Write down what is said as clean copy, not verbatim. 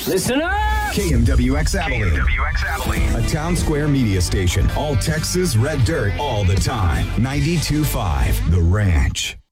Listen up! KMWX Abilene. A town square media station. All Texas red dirt all the time. 92.5 The Ranch.